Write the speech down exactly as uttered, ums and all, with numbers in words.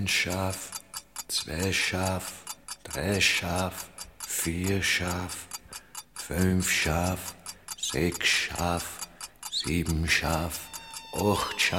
Ein Schaf, zwei Schaf, drei Schaf, vier Schaf, fünf Schaf, sechs Schaf, sieben Schaf, acht Schaf.